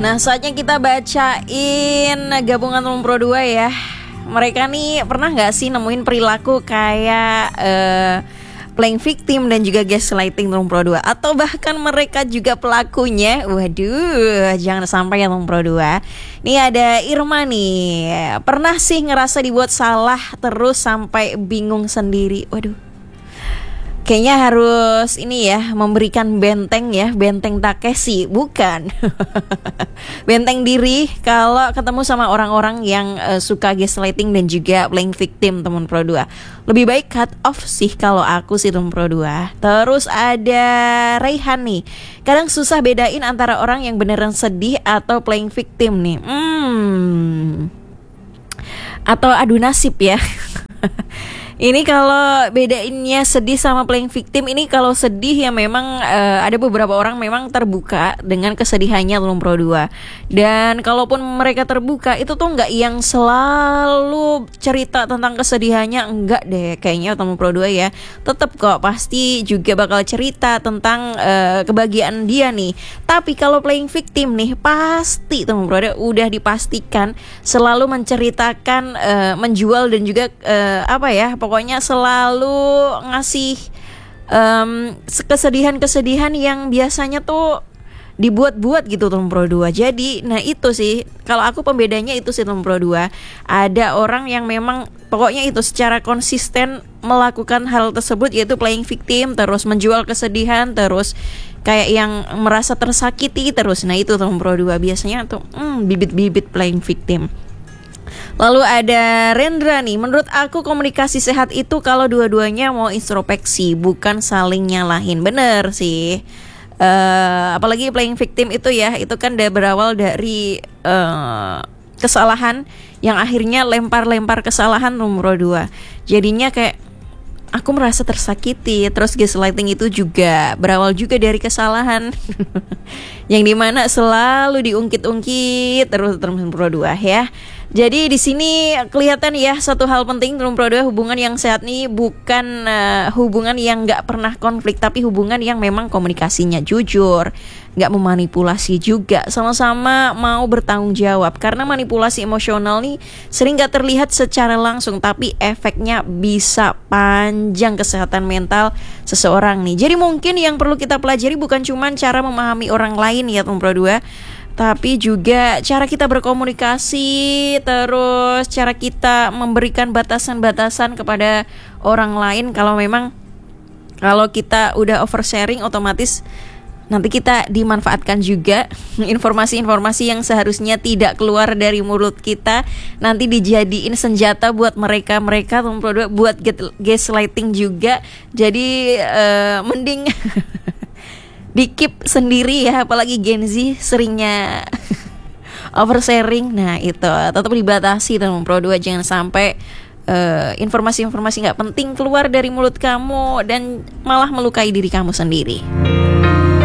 Nah, saatnya kita bacain gabungan Room Pro 2 ya. Mereka nih pernah gak sih nemuin perilaku kayak playing victim dan juga gaslighting Room Pro 2? Atau bahkan mereka juga pelakunya? Waduh, jangan sampai ya Room Pro 2. Nih ada Irma nih. Pernah sih ngerasa dibuat salah terus sampai bingung sendiri? Waduh, kayaknya harus ini ya, memberikan benteng ya, benteng Takeshi, bukan benteng diri kalau ketemu sama orang-orang yang suka gaslighting dan juga playing victim teman Pro 2. Lebih baik cut off sih kalau aku sih teman Pro 2. Terus ada Raihan nih, kadang susah bedain antara orang yang beneran sedih atau playing victim nih. Atau adu nasib ya. Ini kalau bedainnya sedih sama playing victim, ini kalau sedih ya memang ada beberapa orang memang terbuka dengan kesedihannya Room Pro 2. Dan kalaupun mereka terbuka itu tuh nggak yang selalu cerita tentang kesedihannya, enggak deh kayaknya Room Pro 2 ya. Tetap kok pasti juga bakal cerita tentang kebahagiaan dia nih. Tapi kalau playing victim nih pasti Room Pro 2 udah dipastikan selalu menceritakan menjual dan juga apa ya, pokoknya selalu ngasih kesedihan-kesedihan yang biasanya tuh dibuat-buat gitu Room Pro 2. Jadi, nah itu sih kalau aku pembedanya itu sih Room Pro 2. Ada orang yang memang pokoknya itu secara konsisten melakukan hal tersebut, yaitu playing victim, terus menjual kesedihan, terus kayak yang merasa tersakiti terus. Nah itu Room Pro 2 biasanya tuh bibit-bibit playing victim. Lalu ada Rendra nih, menurut aku komunikasi sehat itu kalau dua-duanya mau introspeksi, bukan saling nyalahin. Bener sih. Apalagi playing victim itu ya, itu kan berawal dari kesalahan yang akhirnya lempar-lempar kesalahan nomor 2. Jadinya kayak aku merasa tersakiti. Terus gaslighting itu juga berawal juga dari kesalahan yang dimana selalu diungkit-ungkit terus Pro 2 ya. Jadi di sini kelihatan ya satu hal penting Room Pro 2, hubungan yang sehat nih bukan hubungan yang nggak pernah konflik, tapi hubungan yang memang komunikasinya jujur, nggak memanipulasi juga, sama-sama mau bertanggung jawab. Karena manipulasi emosional nih sering nggak terlihat secara langsung, tapi efeknya bisa panjang kesehatan mental seseorang nih. Jadi mungkin yang perlu kita pelajari bukan cuma cara memahami orang lain ya Room Pro 2, tapi juga cara kita berkomunikasi, terus cara kita memberikan batasan-batasan kepada orang lain. Kalau kita udah oversharing, otomatis nanti kita dimanfaatkan juga. Informasi-informasi yang seharusnya tidak keluar dari mulut kita nanti dijadiin senjata buat mereka buat gaslighting juga. Jadi mending di-keep sendiri ya, apalagi Gen Z seringnya oversharing. Nah itu tetap dibatasi Room Pro 2, jangan sampai informasi-informasi gak penting keluar dari mulut kamu dan malah melukai diri kamu sendiri.